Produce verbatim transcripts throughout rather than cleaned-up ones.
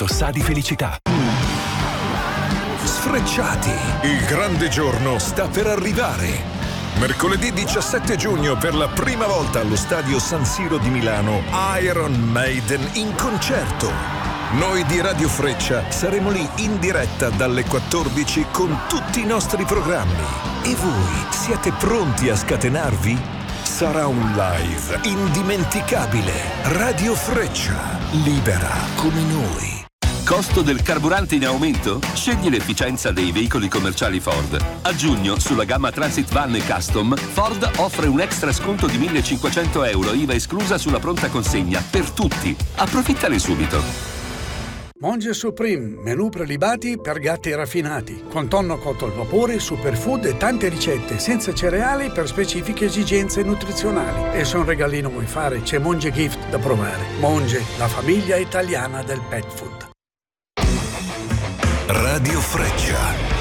sa di felicità. Sfrecciati, il grande giorno sta per arrivare. Mercoledì diciassette giugno, per la prima volta allo stadio San Siro di Milano, Iron Maiden in concerto. Noi di Radio Freccia saremo lì in diretta dalle quattordici con tutti i nostri programmi. E voi siete pronti a scatenarvi? Sarà un live indimenticabile. Radio Freccia, libera come noi. Costo del carburante in aumento? Scegli l'efficienza dei veicoli commerciali Ford. A giugno, sulla gamma Transit Van e Custom, Ford offre un extra sconto di millecinquecento euro, I V A esclusa sulla pronta consegna, per tutti. Approfittane subito. Monge Supreme, menù prelibati per gatti raffinati, con tonno cotto al vapore, superfood e tante ricette, senza cereali per specifiche esigenze nutrizionali. E se un regalino vuoi fare, c'è Monge Gift da provare. Monge, la famiglia italiana del pet food. Radio Freccia.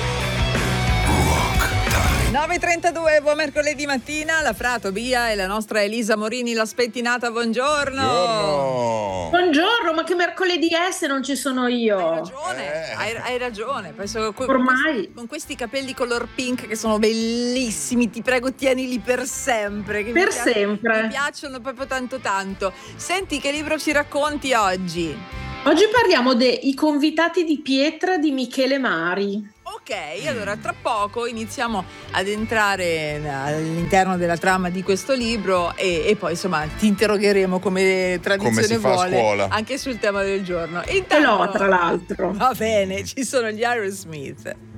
Walk Time. nove e trentadue, buon mercoledì mattina. La Fra, Tobia e la nostra Elisa Morini, la spettinata, buongiorno. Buongiorno. Buongiorno, ma che mercoledì è se non ci sono io? Hai ragione, eh. hai, hai ragione. Penso con, Ormai. Con, con questi capelli color pink che sono bellissimi, ti prego tienili per sempre. Che per mi piac- sempre. Mi piacciono proprio tanto tanto. Senti, che libro ci racconti oggi? Oggi parliamo dei Convitati di pietra di Michele Mari. Ok, allora tra poco iniziamo ad entrare all'interno della trama di questo libro e, e poi insomma ti interrogheremo come tradizione come si fa vuole a scuola, anche sul tema del giorno. Intanto, e no, tra l'altro. Va bene, ci sono gli Aerosmith.